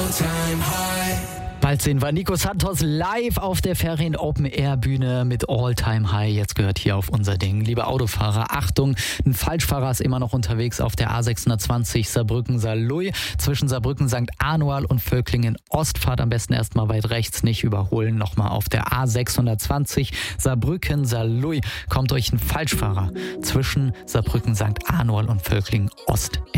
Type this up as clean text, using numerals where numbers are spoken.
Bald sehen wir Nico Santos live auf der Ferien Open Air Bühne mit All Time High. Jetzt gehört hier auf unser Ding. Liebe Autofahrer, Achtung, ein Falschfahrer ist immer noch unterwegs auf der A620 Saarbrücken-Saarlouis. Zwischen Saarbrücken St. Anual und Völklingen Ost. Fahrt am besten erstmal weit rechts, nicht überholen. Nochmal auf der A620 Saarbrücken-Saarlouis kommt euch ein Falschfahrer zwischen Saarbrücken St. Anual und Völklingen Ost